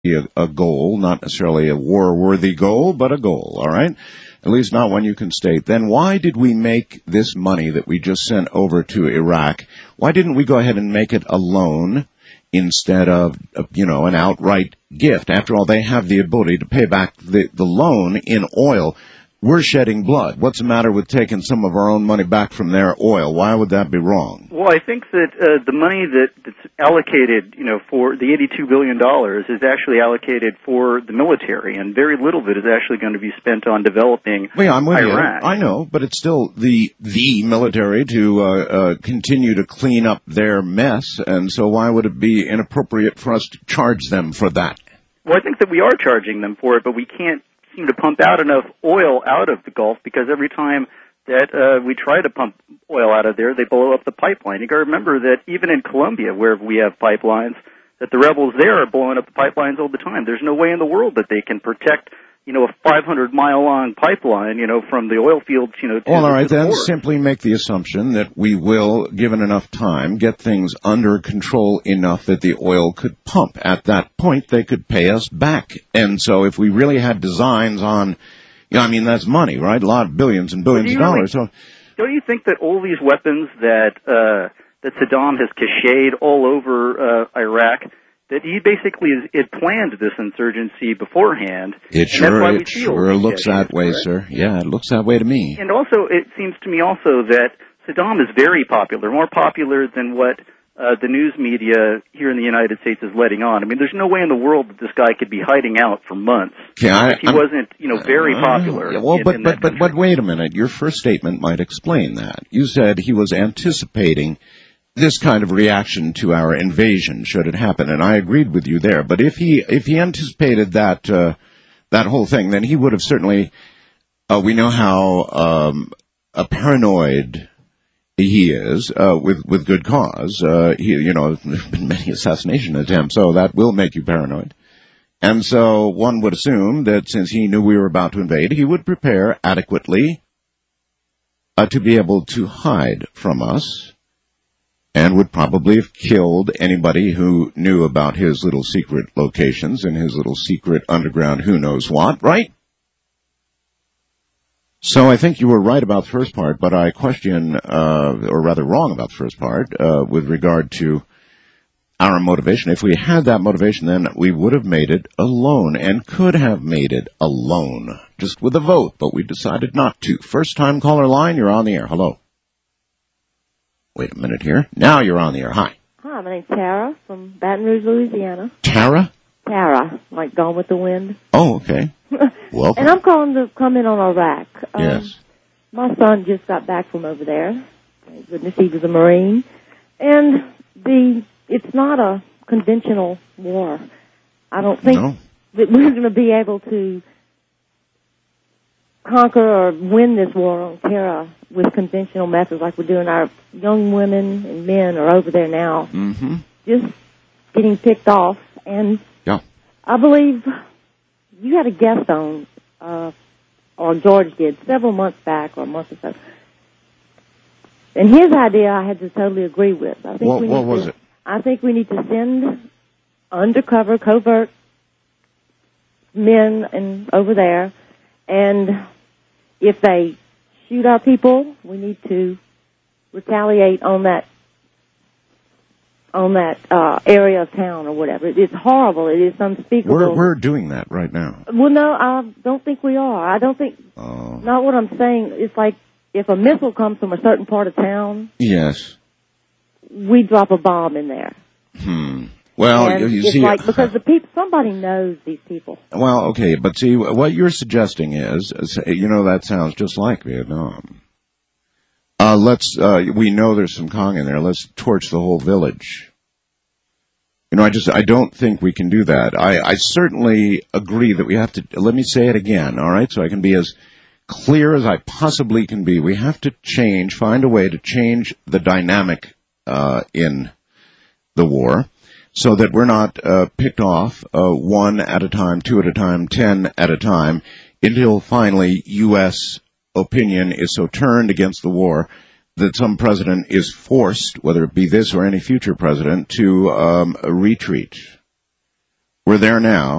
a goal, not necessarily a war-worthy goal, but a goal, all right? At least not one you can state. Then why did we make this money that we just sent over to Iraq, why didn't we go ahead and make it a loan instead of, an outright gift? After all, they have the ability to pay back the loan in oil. We're shedding blood. What's the matter with taking some of our own money back from their oil? Why would that be wrong? Well, I think that the money that's allocated, for the $82 billion is actually allocated for the military, and very little of it is actually going to be spent on developing I'm with Iraq. You. I know, but it's still the military to continue to clean up their mess, and so why would it be inappropriate for us to charge them for that? Well, I think that we are charging them for it, but we can't seem to pump out enough oil out of the Gulf, because every time that we try to pump oil out of there, they blow up the pipeline. You got to remember that even in Colombia, where we have pipelines, that the rebels there are blowing up the pipelines all the time. There's no way in the world that they can protect, a 500-mile-long pipeline, from the oil fields, to all right, the then port. simply make the assumption that we will, given enough time, get things under control enough that the oil could pump. At that point, they could pay us back. And so if we really had designs on, that's money, right? A lot of billions and billions of dollars. So, don't you think that all these weapons that Saddam has cached all over Iraq, that he basically had planned this insurgency beforehand? It sure looks that way, sir. Yeah, it looks that way to me. And also, it seems to me also that Saddam is very popular, more popular than what the news media here in the United States is letting on. There's no way in the world that this guy could be hiding out for months if he wasn't, very popular. But wait a minute. Your first statement might explain that. You said he was anticipating this kind of reaction to our invasion should it happen, and I agreed with you there. But if he anticipated that whole thing, then he would have certainly. We know how paranoid he is, with good cause. There's been many assassination attempts, so that will make you paranoid. And so one would assume that since he knew we were about to invade, he would prepare adequately to be able to hide from us, and would probably have killed anybody who knew about his little secret locations and his little secret underground who knows what, right? So I think you were right about the first part, but I question, or rather wrong about the first part, with regard to our motivation. If we had that motivation, then we would have made it alone, and could have made it alone, just with a vote, but we decided not to. First time caller line, you're on the air. Hello. Wait a minute here. Now you're on the air. Hi. Hi, my name's Tara from Baton Rouge, Louisiana. Tara? Tara, like Gone with the Wind. Oh, okay. Welcome. And I'm calling to comment on Iraq. Yes. My son just got back from over there. Thank goodness he was a Marine. And it's not a conventional war. I don't think that we're going to be able to conquer or win this war on terror with conventional methods like we're doing. Our young women and men are over there now, just getting picked off. And I believe you had a guest on, or George did, several months back, or a month or so. And his idea I had to totally agree with. I think what was it? I think we need to send undercover, covert men over there, and if they shoot our people, we need to retaliate on that area of town or whatever. It's horrible. It is unspeakable. We're doing that right now. Well, no, I don't think we are. I don't think. Not what I'm saying. It's like if a missile comes from a certain part of town. Yes. We drop a bomb in there. Well, and you it's see, like because somebody knows these people. Well, okay, but see, what you're suggesting is, that sounds just like Vietnam. We know there's some Kong in there. Let's torch the whole village. I don't think we can do that. I certainly agree that we have to, let me say it again, all right, so I can be as clear as I possibly can be. We have to find a way to change the dynamic in the war so that we're not picked off one at a time, two at a time, 10 at a time, until finally U.S. opinion is so turned against the war that some president is forced, whether it be this or any future president, to retreat. We're there now.